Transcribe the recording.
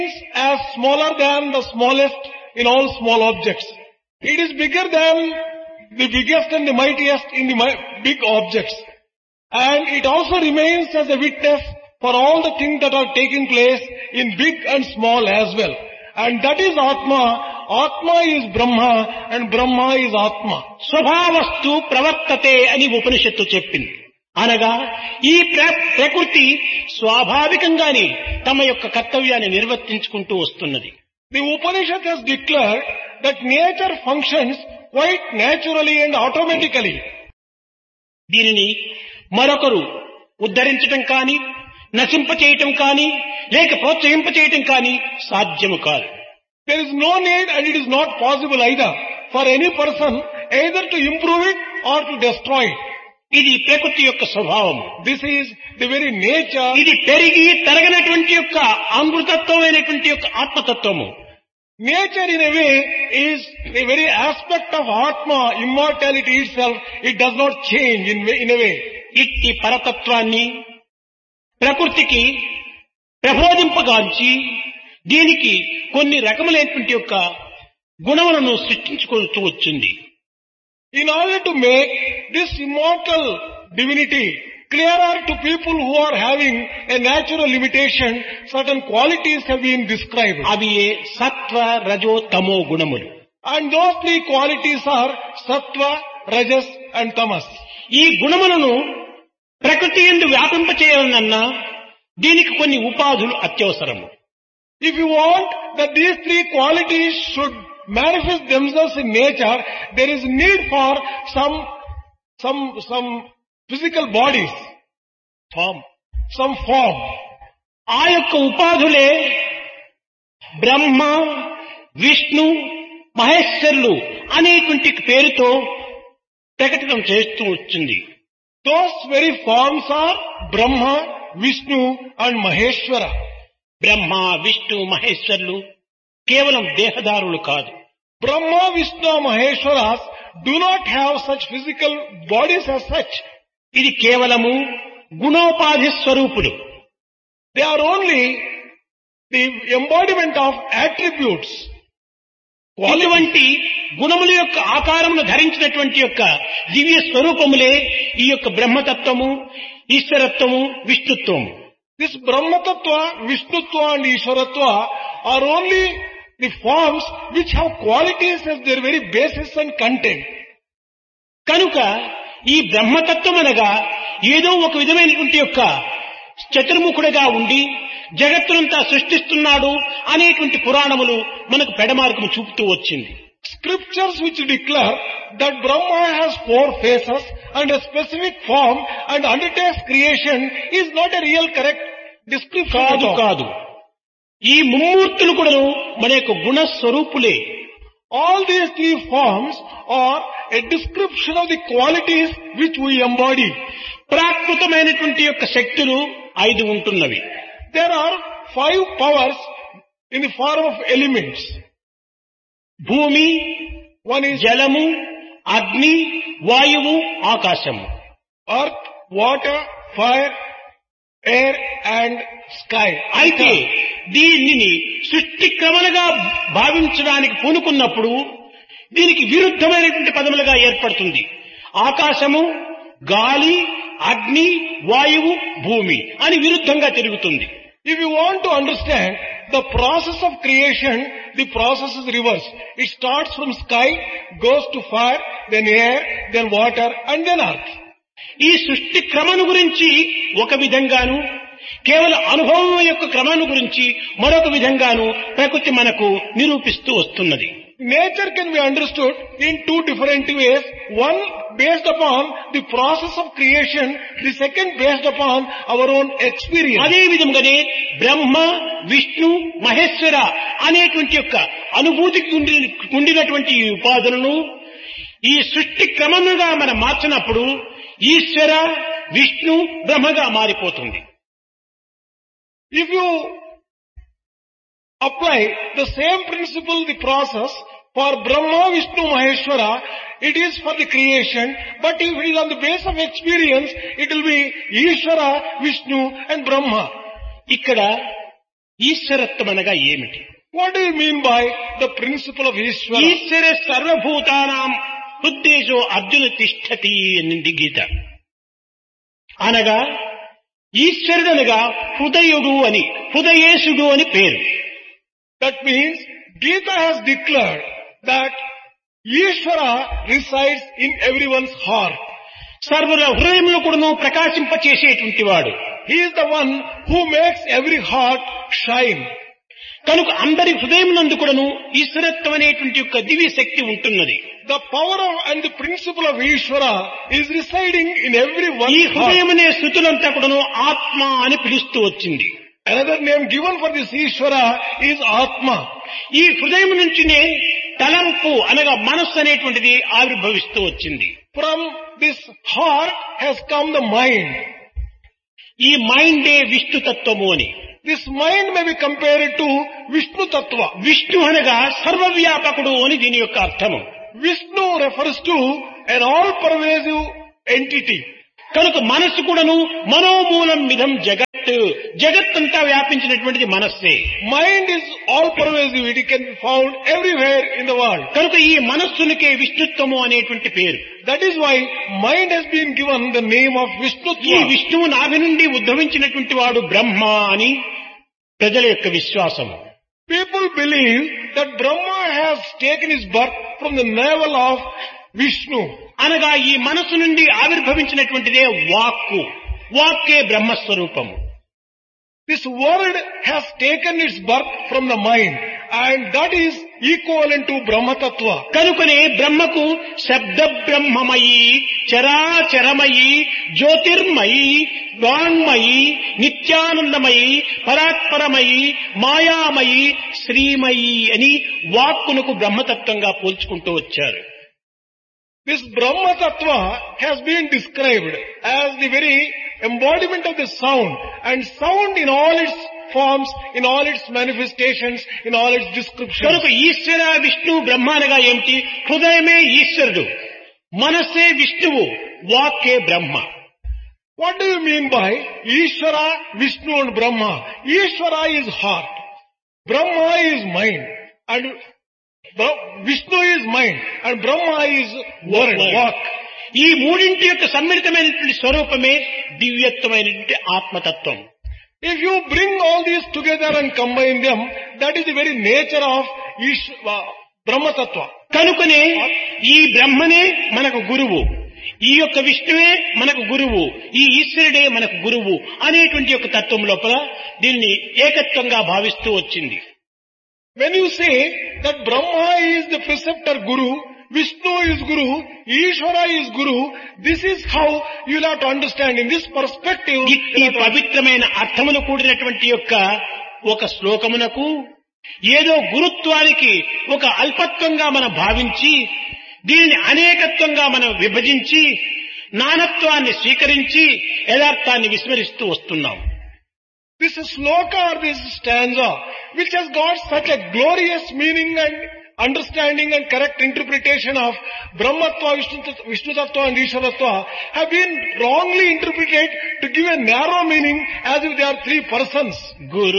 as smaller than the smallest in all small objects. It is bigger than the biggest and the mightiest in the big objects. And it also remains as a witness for all the things that are taking place in big and small as well. And that is Atma. Atma is Brahma and Brahma is Atma. స్వభావస్తు ప్రవర్తతే అని ఉపనిషత్తు చెప్పింది. అనగా ఈ ప్రకృతి స్వాభావికంగానే తమ యొక్క కర్తవ్యాన్ని నిర్వర్తించుకుంటూ వస్తున్నది. The Upanishad has declared that nature functions quite naturally and automatically. దీనిని మరొకరు ఉద్ధరించటం కానీ, నశింపచేయటం కానీ, లేక ప్రోత్సహింపచేయటం కానీ సాధ్యము కాదు. There is no need and it is not possible either for any person either to improve it or to destroy it. ఇది ప్రకృతి యొక్క స్వభావము. This is the very nature. ఇది పెరిగి తరగనటువంటి యొక్క అమృతత్వమైనటువంటి యొక్క ఆత్మతత్వము. Nature in a way is the very aspect of Atma, immortality itself. It does not change in a way. ఇట్టి పరతత్వాన్ని ప్రకృతికి ప్రబోధింపగాంచి దీనికి కొన్ని రకములైనటువంటి యొక్క గుణములను సృష్టించుకుంటూ వచ్చింది. In order to make this immortal divinity clearer to people who are having a natural limitation, certain qualities have been described. అవి సత్వ రజో తమో గుణములు. And those three qualities are sattva, rajas and tamas. ఈ గుణములను ప్రకృతి యందు వ్యాపింపచేయాలన్నా దీనికి కొన్ని ఉపాధులు అత్యవసరము. If you want that these three qualities should manifest themselves in nature, there is need for some physical bodies, some form. ఆ యొక్క ఉపాధులే బ్రహ్మ, విష్ణు, మహేశ్వరులు అనేటువంటి పేరుతో ప్రకటన చేస్తూ వచ్చింది. Those very forms are Brahma, Vishnu and Maheshwara. బ్రహ్మ, విష్ణు, మహేశ్వరులు కేవలం దేహదారులు కాదు. Brahma, Vishnu, Maheshwaras do not have such physical bodies as such. ఇది కేవలము గుణోపాధి స్వరూపులు. They are only the embodiment of attributes. ఇటువంటి గుణముల యొక్క ఆకారమును ధరించినటువంటి యొక్క దివ్య స్వరూపములే ఈ యొక్క బ్రహ్మతత్వము, ఈశ్వరత్వము, విష్ణుత్వము. This Brahmatattva, Vishnutva and Ishwaratva are only the forms which have qualities as their very basis and content. కనుక ఈ బ్రహ్మతత్వం అనగా ఏదో ఒక విధమైనటువంటి యొక్క చతుర్ముఖుడిగా ఉండి జగత్తునంతా సృష్టిస్తున్నాడు అనేటువంటి పురాణములు మనకు పెడమార్గము చూపుతూ వచ్చింది. Scriptures which declare that Brahma has four faces and a specific form and undertakes creation is not a real correct description. కాదు. ఈ ముమ్మూర్తులు కూడా మన యొక్క గుణస్వరూపులే. All these three forms are a description of the qualities which we embody. ప్రాకృతమైనటువంటి యొక్క శక్తులు 5 ఉంటున్నవి. There are 5 powers in the form of elements. భూమి, one is జలము, అగ్ని, వాయువు, ఆకాశము. Earth, water, fire, air and sky. అయితే దీనిని సృష్టి క్రమలుగా భావించడానికి పూనుకున్నప్పుడు దీనికి విరుద్ధమైనటువంటి పదములుగా ఏర్పడుతుంది. ఆకాశము, గాలి, అగ్ని, వాయువు, భూమి అని విరుద్ధంగా తిరుగుతుంది. If you want to understand the process of creation, the process is reverse. It starts from sky, goes to fire, then air, then water and then earth. ఈ సృష్టి క్రమను గురించి ఒక విధంగాను, కేవల అనుభవం యొక్క క్రమాన్ని గురించి మరొక విధంగాను ప్రకృతి మనకు నిరూపిస్తూ వస్తున్నది. Nature can be understood in 2 different ways. One based upon the process of creation, the second based upon our own experience. అదే విధంగానే బ్రహ్మ, విష్ణు, మహేశ్వర అనేటువంటి యొక్క అనుభూతికి ఉండినటువంటి ఈ ఉపాధులను ఈ సృష్టి క్రమముగా మనం మార్చినప్పుడు ఈశ్వర, విష్ణు, బ్రహ్మగా మారిపోతుంది. If you apply the same principle, the process for Brahma, Vishnu, Maheshwara, it is for the creation, but if it is on the base of experience, it will be Ishvara, Vishnu and Brahma. ఇక్కడ ఈశ్వరత్వం అనగా ఏమిటి? What do you mean by the principle of Ishvara? ఈశ్వర సర్వభూతానాం హృద్దేశో అర్జున తిష్టతి అనింది గీత. అనగా ఈశ్వరుడనగా హృదయుడు అని, హృదయేశుడు అని పేరు. That means Gita has declared that Ishvara resides in everyone's heart. సర్వుల హృదయంలో కూడాను ప్రకాశింపచేసేటువంటి వాడు. He is the one who makes every heart shine. కనుక అందరి హృదయం నందు కూడాను ఈశ్వరత్వం అనేటువంటి యొక్క దివ్య శక్తి ఉంటున్నది. The power of and the principle of Ishvara is residing in everyone's ఈ heart. హృదయం అనే స్థుతులంతా కూడాను ఆత్మ అని పిలుస్తూ వచ్చింది. Another name given for this Ishvara is Atma. ఈ హృదయం నుంచినే తలంపు అనగా మనస్సు అనేటువంటిది ఆవిర్భవిస్తూ వచ్చింది. From this heart has come the mind. ఈ మైండే విష్ణు తత్వము అని. This mind may be compared to Vishnu Tattva. Vishnu అనగా సర్వవ్యాపకుడు అని దీని యొక్క అర్థము. Vishnu refers to an all-pervasive entity. కనుక మనస్సు కూడాను మనోమూలం విధం జగత్, జగత్తంతా వ్యాపించినటువంటిది మనస్సే. Mind is all-pervasive. It can be found everywhere in the world. కనుక ఈ మనస్సునికే విష్ణుత్వము అనేటువంటి పేరు. That is why mind has been given the name of ఈ Vishnutva. విష్ణువు నాభి నుండి ఉద్భవించినటువంటి వాడు బ్రహ్మ అని ప్రజల యొక్క విశ్వాసము. People believe that Brahma has taken his birth from the navel of Vishnu. అనగా ఈ మనస్సు నుండి ఆవిర్భవించినటువంటిదే వాక్కు. వాక్కే బ్రహ్మస్వరూపము. This word has taken its birth from the mind, and that is equivalent to Brahma Tattva. కనుకనే బ్రహ్మకు శబ్ద బ్రహ్మమయి, చరాచరమయి, జ్యోతిర్మయి, వాంగ్మయి, నిత్యానందమయి, పరాత్పరమయి, మాయామయి, శ్రీమయి అని వాక్కునకు బ్రహ్మతత్వంగా పోల్చుకుంటూ వచ్చారు. This Brahma Tattva has been described as the very embodiment of the sound, and sound in all its forms, in all its manifestations, in all its descriptions. కనుక ఈశ్వర విష్ణు బ్రహ్మ అనగా ఏమిటి? హృదయమే ఈశ్వరుడు, మనస్సే విష్ణువు, వాక్కే బ్రహ్మ. What do you mean by Ishvara, Vishnu and Brahma? Ishvara is heart, Brahma is mind, and Vishnu is mind, and Brahma is word, walk. ఈ మూడింటి యొక్క సమ్మిళితమైనటువంటి స్వరూపమే దివ్యత్వమైనటువంటి ఆత్మతత్వం. If you bring all these together and combine them, that is the very nature of Brahma Tattva. కనుకనే ఈ బ్రహ్మనే మనకు గురువు, ఈ యొక్క విష్ణువే మనకు గురువు, ఈ ఈశ్వరుడే మనకు గురువు అనేటువంటి యొక్క తత్వం లోపల దీన్ని ఏకత్వంగా భావిస్తూ వచ్చింది. When you say that Brahma is the preceptor Guru, Vishnu is Guru, Ishvara is Guru, this is how you will have to understand in this perspective. ఈ పవిత్రమైన అర్థమును కూడినటువంటి యొక్క ఒక శ్లోకమునకు ఏదో గురుత్వానికి ఒక అల్పత్వంగా మనం భావించి దీనిని అనేకత్వంగా మనం విభజించి నానత్వాన్ని స్వీకరించి యథార్థాన్ని విస్మరిస్తూ వస్తున్నాం. This sloka or this stanza, which has got such a glorious meaning and understanding and correct interpretation of Brahmatva, Vishnu Tattva and Ishvarattva, have been wrongly interpreted to give a narrow meaning as if they are three persons. Guru